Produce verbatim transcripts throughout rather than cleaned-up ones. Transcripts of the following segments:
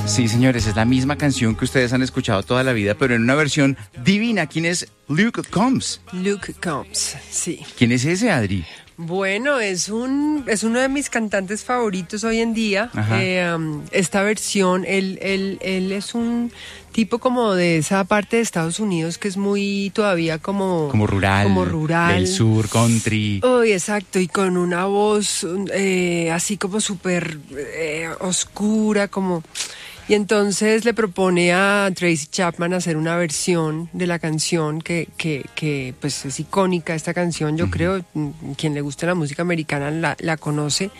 Sí, señores, es la misma canción que ustedes han escuchado toda la vida, pero en una versión divina. ¿Quién es Luke Combs? Luke Combs, sí. ¿Quién es ese, Adri? Bueno, es un es uno de mis cantantes favoritos hoy en día. Eh, um, esta versión, él, él, él es un tipo como de esa parte de Estados Unidos que es muy todavía como... Como rural. Como rural. Del sur, country. Uy, exacto, y con una voz eh, así como súper eh, oscura, como... Y entonces le propone a Tracy Chapman hacer una versión de la canción que, que, que pues es icónica esta canción, yo uh-huh. creo, quien le gusta la música americana la, la conoce.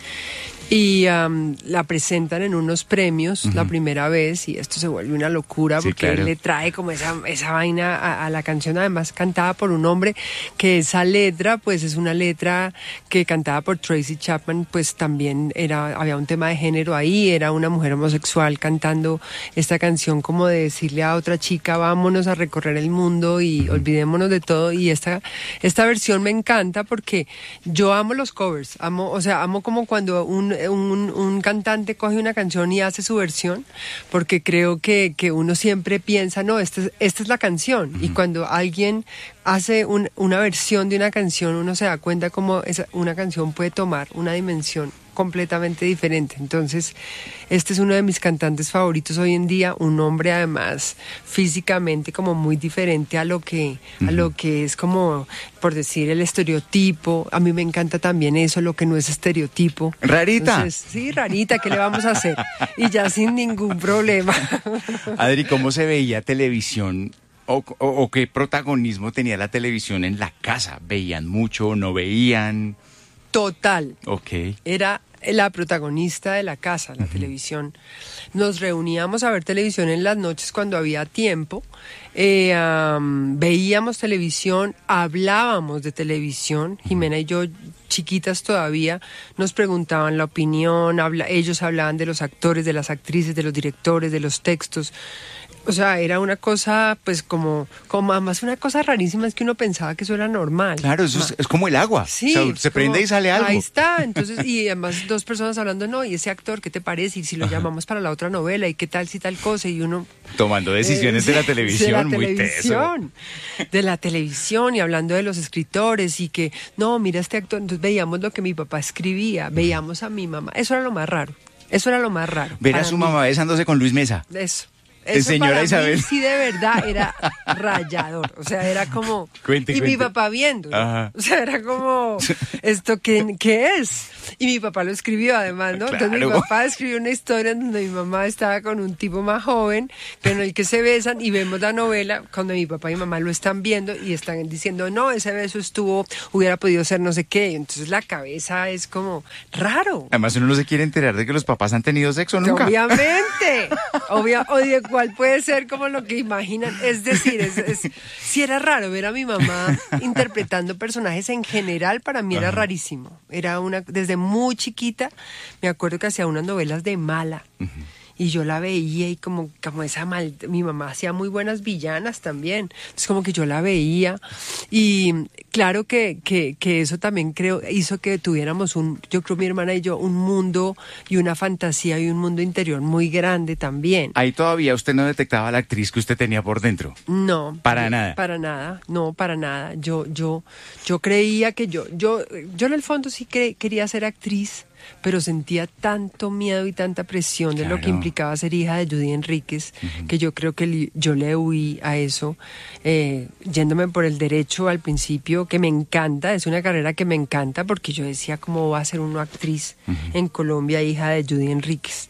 Y um, la presentan en unos premios uh-huh. la primera vez y esto se vuelve una locura sí, porque claro. él le trae como esa, esa vaina a, a la canción, además cantada por un hombre que esa letra pues es una letra que cantada por Tracy Chapman, pues también era había un tema de género ahí, era una mujer homosexual cantando esta canción como de decirle a otra chica vámonos a recorrer el mundo y uh-huh. olvidémonos de todo, y esta, esta versión me encanta porque yo amo los covers, amo, o sea, amo como cuando un Un, un cantante coge una canción y hace su versión, porque creo que, que uno siempre piensa, no, esta es, esta es la canción, uh-huh. y cuando alguien hace un, una versión de una canción, uno se da cuenta cómo esa, una canción puede tomar una dimensión completamente diferente. Entonces, este es uno de mis cantantes favoritos hoy en día, un hombre además físicamente como muy diferente a lo que, uh-huh. a lo que es como, por decir, el estereotipo. A mí me encanta también eso, lo que no es estereotipo. Rarita. Entonces, sí, rarita, ¿qué le vamos a hacer? Y ya sin ningún problema. Adri, ¿cómo se veía televisión? O, o, ¿O qué protagonismo tenía la televisión en la casa? ¿Veían mucho? ¿No veían? Total. Ok. Era la protagonista de la casa, la uh-huh. televisión. Nos reuníamos a ver televisión en las noches cuando había tiempo. Eh, um, veíamos televisión, hablábamos de televisión. Uh-huh. Jimena y yo, chiquitas todavía, nos preguntaban la opinión. Habla, ellos hablaban de los actores, de las actrices, de los directores, de los textos. O sea, era una cosa, pues, como, como además una cosa rarísima, es que uno pensaba que eso era normal. Claro, eso es, es como el agua. Sí. O sea, se prende como, y sale algo. Ahí está, entonces, y además dos personas hablando, no, y ese actor, ¿qué te parece? Y si lo Ajá. llamamos para la otra novela, y qué tal, si tal cosa, y uno... Tomando decisiones eh, de la televisión, de la muy televisión, teso. De la televisión, y hablando de los escritores, y que, no, mira este actor, entonces veíamos lo que mi papá escribía, veíamos a mi mamá, eso era lo más raro, eso era lo más raro. Ver a su mí. mamá besándose con Luis Mesa. Eso. Eso señora para Isabel. mí sí de verdad era rayador, o sea, era como... Cuente, y cuente. mi papá viendo, Ajá. o sea, era como, ¿esto qué, qué es? Y mi papá lo escribió además, ¿no? Claro. Entonces mi papá escribió una historia en donde mi mamá estaba con un tipo más joven, con el que se besan, y vemos la novela cuando mi papá y mi mamá lo están viendo y están diciendo, no, ese beso estuvo, hubiera podido ser no sé qué, entonces la cabeza es como raro. Además uno no se quiere enterar de que los papás han tenido sexo nunca. Obviamente, obvia, o de cuál puede ser como lo que imaginan, es decir, es, es, si era raro ver a mi mamá interpretando personajes en general, para mí era Ajá. rarísimo, era una, desde muy chiquita, me acuerdo que hacía unas novelas de mala, uh-huh. y yo la veía y como, como esa mal, mi mamá hacía muy buenas villanas también, entonces como que yo la veía, y claro que, que, que eso también creo, hizo que tuviéramos un, yo creo mi hermana y yo, un mundo y una fantasía y un mundo interior muy grande también. Ahí todavía usted no detectaba a la actriz que usted tenía por dentro. No. Para yo, nada. Para nada, no, para nada. Yo, yo, yo creía que yo, yo, yo en el fondo sí cre- quería ser actriz, pero sentía tanto miedo y tanta presión de claro. lo que implicaba ser hija de Judy Enríquez, uh-huh. que yo creo que li, yo le huí a eso, eh, yéndome por el derecho al principio, que me encanta, es una carrera que me encanta, porque yo decía, ¿cómo va a ser una actriz uh-huh. en Colombia, hija de Judy Enríquez?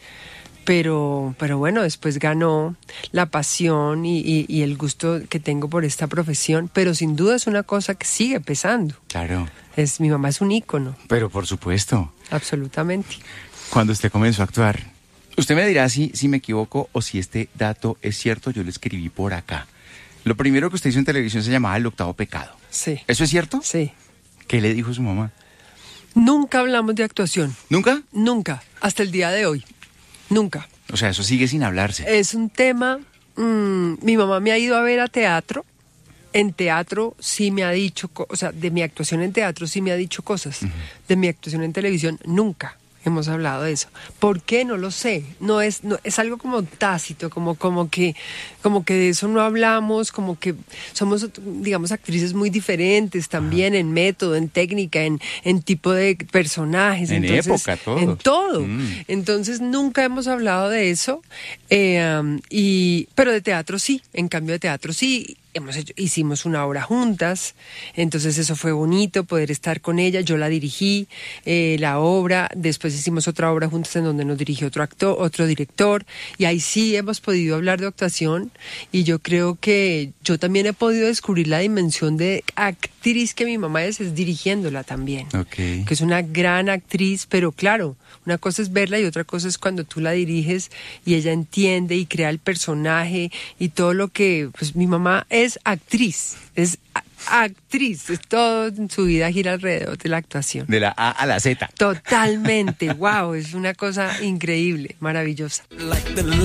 Pero, pero bueno, después ganó la pasión y, y, y el gusto que tengo por esta profesión, pero sin duda es una cosa que sigue pesando. Claro. Es, mi mamá es un ícono. Pero por supuesto. Absolutamente. Cuando usted comenzó a actuar, usted me dirá si, si me equivoco o si este dato es cierto, yo lo escribí por acá. Lo primero que usted hizo en televisión se llamaba El Octavo Pecado. Sí. ¿Eso es cierto? Sí. ¿Qué le dijo su mamá? Nunca hablamos de actuación. ¿Nunca? Nunca, hasta el día de hoy. Nunca. O sea, eso sigue sin hablarse. Es un tema... Mmm, mi mamá me ha ido a ver a teatro. En teatro sí me ha dicho... O sea, de mi actuación en teatro sí me ha dicho cosas. Uh-huh. De mi actuación en televisión, nunca. hemos hablado de eso. ¿Por qué? No lo sé. No es, no, es algo como tácito, como, como que, como que de eso no hablamos, como que somos, digamos, actrices muy diferentes también. Ajá. En método, en técnica, en, en tipo de personajes. En Entonces, época, todo. En todo. Mm. Entonces nunca hemos hablado de eso. Eh, um, y, pero de teatro sí. En cambio de teatro sí. Hemos hecho, hicimos una obra juntas, entonces eso fue bonito, poder estar con ella. Yo la dirigí, eh, la obra, después hicimos otra obra juntas en donde nos dirigió otro actor, otro director, y ahí sí hemos podido hablar de actuación, y yo creo que yo también he podido descubrir la dimensión de actriz que mi mamá es, es dirigiéndola también, okay. Que es una gran actriz, pero claro, una cosa es verla y otra cosa es cuando tú la diriges y ella entiende y crea el personaje y todo lo que, pues mi mamá es actriz, es a- actriz, es todo en su vida gira alrededor de la actuación. De la A a la Z. Totalmente, wow, es una cosa increíble, maravillosa.